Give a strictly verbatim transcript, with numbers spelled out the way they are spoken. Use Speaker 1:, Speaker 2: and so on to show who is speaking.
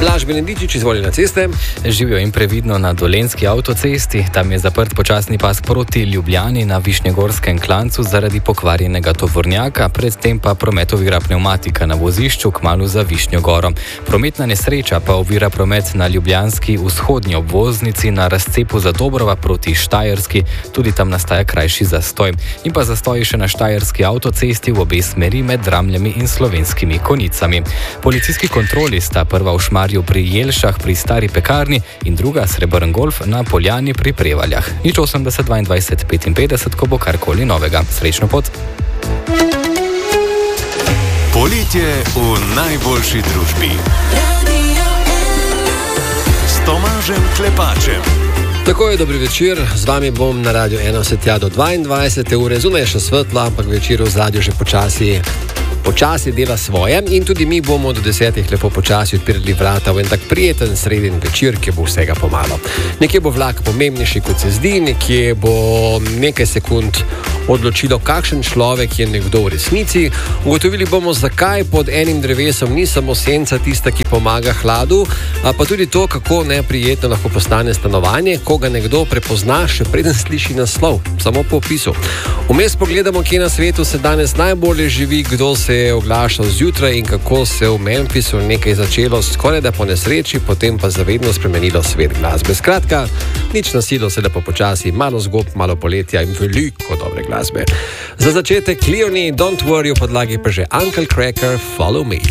Speaker 1: Blaž Benedičič, izvoli na ceste.
Speaker 2: Živijo in previdno na Dolenjski avtocesti. Tam je zaprt počasni pas proti Ljubljani na Višnjegorskem klancu zaradi pokvarjenega tovornjaka, predtem pa promet ovira pnevmatika na vozišču kmalu za Višnjo goro. Prometna nesreča pa ovira promet na ljubljanski vzhodnji obvoznici na razcepu Zadobrova proti Štajerski. Tudi tam nastaja krajši zastoj. In pa zastoji še na Štajerski avtocesti v obe smeri med Dramljami in Slovenskimi Konjicami. Policijski kontroli sta prva v Šmarju pri Jelšah pri stari pekarni in druga Srebrn golf na Poljani pri Prevaljah. Nič osemdeset dvaindvajset petinpetdeset, ko bo karkoli novega. Srečno pot!
Speaker 3: Poletje v najboljši družbi. S Tomažem Klepačem.
Speaker 1: Tako je, dobri večer, z vami bom na Radiu ena vse tja do dvaindvajsete ure. Zunaj je še svetlo, ampak večer v zadju že počasi počasi dela svoje in tudi mi bomo do desetih lepo počasi odpirali vrata v en tak prijeten sredin večer, ki bo vsega pomalo. Nekje bo vlak pomembnejši, kot se zdi, nekje bo nekaj sekund odločilo, kakšen človek je nekdo v resnici. Ugotovili bomo, zakaj pod enim drevesom ni samo senca tista, ki pomaga hladu, pa tudi to, kako neprijetno lahko postane stanovanje, ko ga nekdo prepozna, še preden sliši naslov, samo po opisu. Vmes pogledamo, kje na svetu se danes najbolje živi, kdo se je oglašal zjutraj in kako se v Memphisu nekaj začelo skoraj da po nesreči, potem pa zavedno spremenilo svet glasbe. Skratka, nič na silo, se lepo počasi, malo zgob, malo poletja in veliko dobre glasbe. Za začetek Leonie, Don't Worry, v podlagi pa že Uncle Cracker, Follow Me.